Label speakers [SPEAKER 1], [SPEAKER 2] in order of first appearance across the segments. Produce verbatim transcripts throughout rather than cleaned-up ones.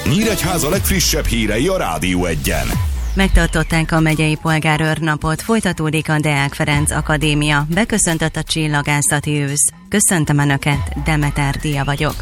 [SPEAKER 1] Nyíregyháza legfrissebb hírei a Rádió Egyen.
[SPEAKER 2] Megtartották a megyei polgárőrnapot, folytatódik a Deák Ferenc Akadémia, beköszöntött a csillagászati ősz. Köszöntöm Önöket, Demeter Dia vagyok.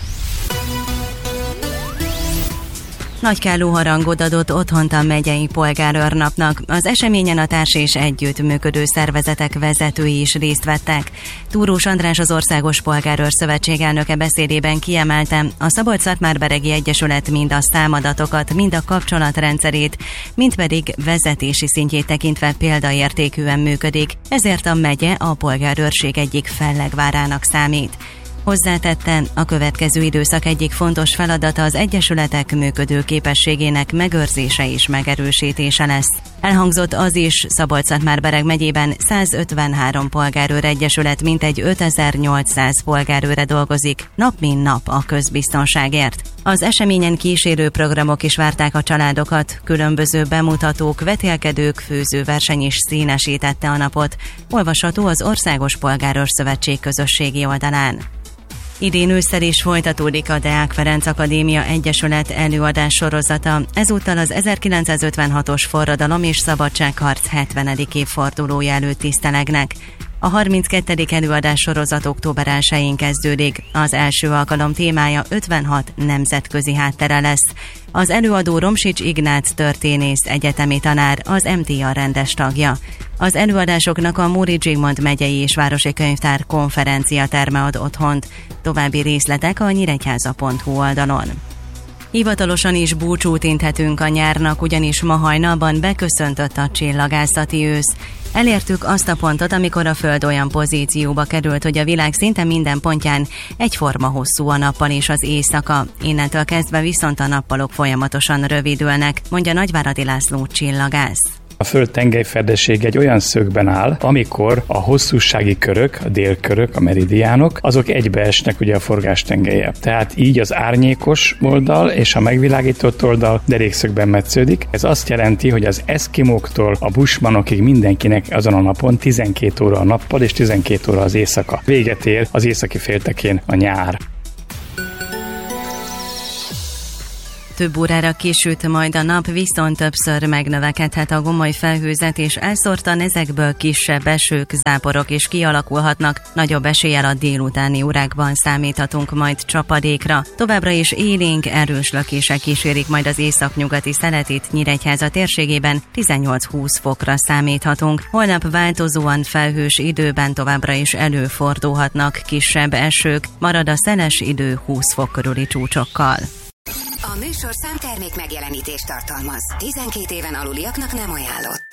[SPEAKER 2] Nagykálló harangot adott otthont a megyei polgárőrnapnak. Az eseményen a társ és együttműködő szervezetek vezetői is részt vettek. Túrós András, az Országos Polgárőr Szövetség elnöke beszédében kiemelte, a Szabolcs-Szatmárberegi Egyesület mind a számadatokat, mind a kapcsolatrendszerét, mind pedig vezetési szintjét tekintve példaértékűen működik, ezért a megye a polgárőrség egyik fellegvárának számít. Hozzátette, a következő időszak egyik fontos feladata az egyesületek működő képességének megőrzése és megerősítése lesz. Elhangzott az is, Szabolcs-Szatmárbereg megyében százötvenhárom polgárőr egyesület mintegy ötezer-nyolcszáz polgárőre dolgozik, nap mint nap a közbiztonságért. Az eseményen kísérő programok is várták a családokat, különböző bemutatók, vetélkedők, főzőverseny is színesítette a napot. Olvasható az Országos Polgárőr Szövetség közösségi oldalán. Idén ősszel is folytatódik a Deák Ferenc Akadémia Egyesület előadás sorozata. Ezúttal az ezerkilencszázötvenhatos forradalom és szabadságharc hetvenedik évfordulója előtt tisztelegnek. A harminckettedik előadás sorozat október elsején kezdődik. Az első alkalom témája ötvenhat nemzetközi háttere lesz. Az előadó Romsics Ignác történész, egyetemi tanár, az em té á rendes tagja. Az előadásoknak a Móricz Zsigmond megyei és városi könyvtár konferencia terme ad otthont. További részletek a nyíregyháza pont hu oldalon. Hivatalosan is búcsút inthetünk a nyárnak, ugyanis ma hajnalban beköszöntött a csillagászati ősz. Elértük azt a pontot, amikor a Föld olyan pozícióba került, hogy a világ szinte minden pontján egyforma hosszú a nappal és az éjszaka. Innentől kezdve viszont a nappalok folyamatosan rövidülnek, mondja Nagyváradi László csillagász.
[SPEAKER 3] A Föld tengelyfedessége egy olyan szögben áll, amikor a hosszúsági körök, a délkörök, a meridiánok, azok egybeesnek ugye a forgástengelye. Tehát így az árnyékos oldal és a megvilágított oldal derékszögben metsződik. Ez azt jelenti, hogy az eszkimóktól a bushmanokig mindenkinek azon a napon tizenkét óra a nappal és tizenkét óra az éjszaka. Véget ér az északi féltekén a nyár.
[SPEAKER 2] Több órára kisüt majd a nap, viszont többször megnövekedhet a gomoly felhőzet, és elszórtan ezekből kisebb esők, záporok is kialakulhatnak. Nagyobb eséllyel a délutáni órákban számíthatunk majd csapadékra. Továbbra is élénk, erős lökések kísérik majd az északnyugati szeletit, Nyíregyháza térségében tizennyolc-húsz fokra számíthatunk. Holnap változóan felhős időben továbbra is előfordulhatnak kisebb esők, marad a szeles idő húsz fok körüli csúcsokkal.
[SPEAKER 4] A műsorszám termék megjelenítést tartalmaz. tizenkét éven aluliaknak nem ajánlott.